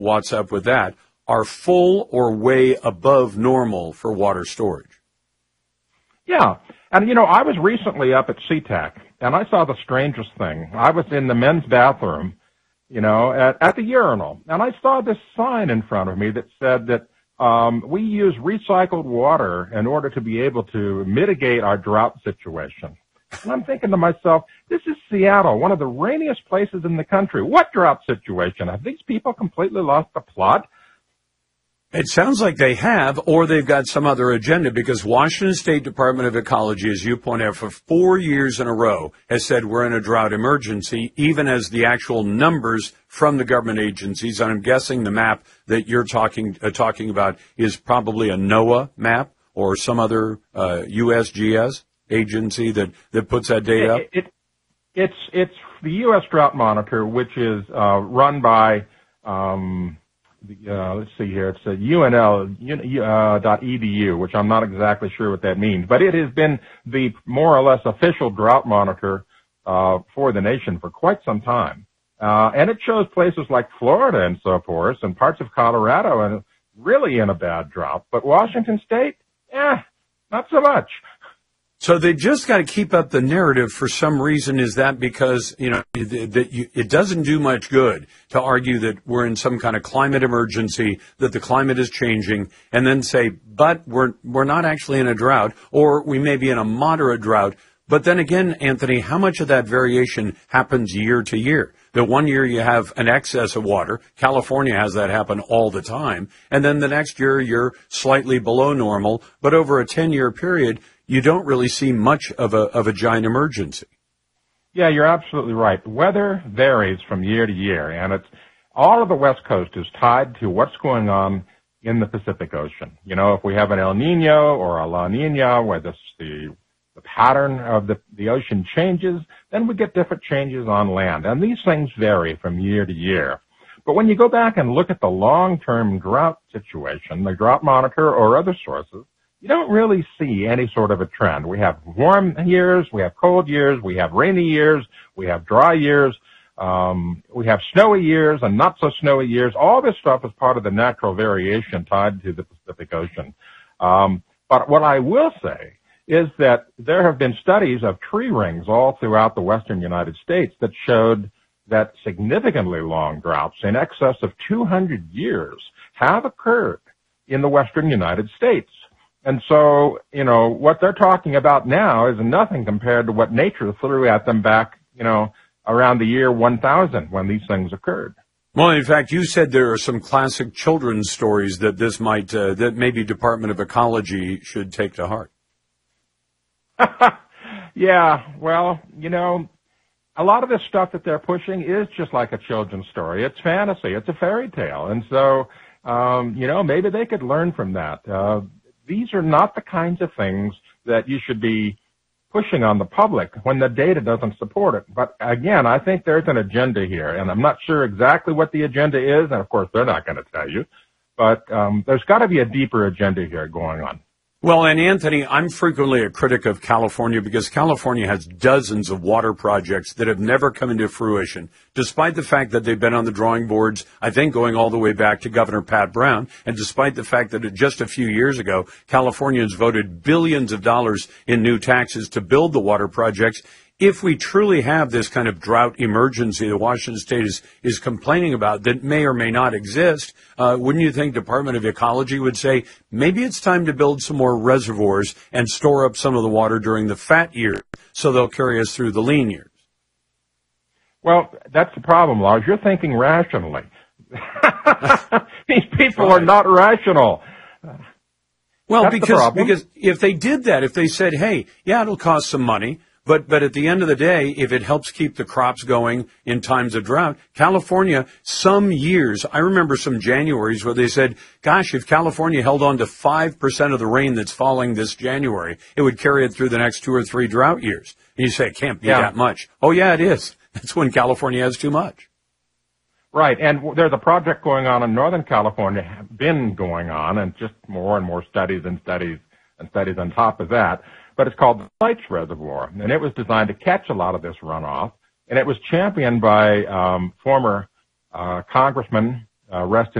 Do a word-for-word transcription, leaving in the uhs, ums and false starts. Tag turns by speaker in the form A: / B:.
A: what's up with that, are full or way above normal for water storage.
B: Yeah. And, you know, I was recently up at SeaTac, and I saw the strangest thing. I was in the men's bathroom, you know, at, at the urinal, and I saw this sign in front of me that said that um, we use recycled water in order to be able to mitigate our drought situation. And I'm thinking to myself, this is Seattle, one of the rainiest places in the country. What drought situation? Have these people completely lost the plot?
A: It sounds like they have, or they've got some other agenda, because Washington State Department of Ecology, as you point out, for four years in a row has said we're in a drought emergency, even as the actual numbers from the government agencies. And I'm guessing the map that you're talking uh, talking about is probably a NOAA map or some other uh, U S G S agency that, that puts that data up.
B: It, it, it's it's the U S Drought Monitor, which is uh, run by. Um, Uh, let's see here. It's a U N L uh, dot E D U, which I'm not exactly sure what that means. But it has been the more or less official drought monitor uh, for the nation for quite some time. Uh, and it shows places like Florida and so forth and parts of Colorado and really in a bad drought. But Washington State, eh, not so much.
A: So they just got to keep up the narrative for some reason. Is that because, you know, that you, it doesn't do much good to argue that we're in some kind of climate emergency, that the climate is changing, and then say, but we're, we're not actually in a drought, or we may be in a moderate drought. But then again, Anthony, how much of that variation happens year to year? That one year you have an excess of water. California has that happen all the time. And then the next year you're slightly below normal. But over a ten-year period, you don't really see much of a of a giant emergency.
B: Yeah, you're absolutely right. Weather varies from year to year, and it's all of the West Coast is tied to what's going on in the Pacific Ocean. You know, if we have an El Nino or a La Nina, where this, the the pattern of the the ocean changes, then we get different changes on land, and these things vary from year to year. But when you go back and look at the long-term drought situation, the drought monitor or other sources, you don't really see any sort of a trend. We have warm years, we have cold years, we have rainy years, we have dry years, um, we have snowy years and not so snowy years. All this stuff is part of the natural variation tied to the Pacific Ocean. Um, but what I will say is that there have been studies of tree rings all throughout the western United States that showed that significantly long droughts in excess of two hundred years have occurred in the western United States. And so, you know, what they're talking about now is nothing compared to what nature threw at them back, you know, around the year one thousand when these things occurred.
A: Well, in fact, you said there are some classic children's stories that this might, uh, that maybe Department of Ecology should take to heart.
B: Yeah, well, you know, a lot of this stuff that they're pushing is just like a children's story. It's fantasy. It's a fairy tale. And so, um, you know, maybe they could learn from that. Uh, These are not the kinds of things that you should be pushing on the public when the data doesn't support it. But again, I think there's an agenda here, and I'm not sure exactly what the agenda is, and of course they're not going to tell you. But um, there's got to be a deeper agenda here going on.
A: Well, and Anthony, I'm frequently a critic of California because California has dozens of water projects that have never come into fruition, despite the fact that they've been on the drawing boards, I think going all the way back to Governor Pat Brown, and despite the fact that just a few years ago, Californians voted billions of dollars in new taxes to build the water projects. If we truly have this kind of drought emergency that Washington State is, is complaining about that may or may not exist, uh, wouldn't you think Department of Ecology would say, maybe it's time to build some more reservoirs and store up some of the water during the fat years so they'll carry us through the lean years?
B: Well, that's the problem, Lars. You're thinking rationally. These people
A: right.
B: are not rational.
A: Well,
B: that's
A: because, because if they did that, if they said, hey, yeah, it'll cost some money, But but at the end of the day, if it helps keep the crops going in times of drought, California, some years, I remember some Januaries where they said, gosh, if California held on to five percent of the rain that's falling this January, it would carry it through the next two or three drought years. And you say, it can't be
B: yeah.
A: that much. Oh, yeah, it is. That's when California has too much.
B: Right, and there's a project going on in Northern California, been going on, and just more and more studies and studies and studies on top of that. But it's called the Sites Reservoir, and it was designed to catch a lot of this runoff. And it was championed by um, former uh, Congressman uh, rest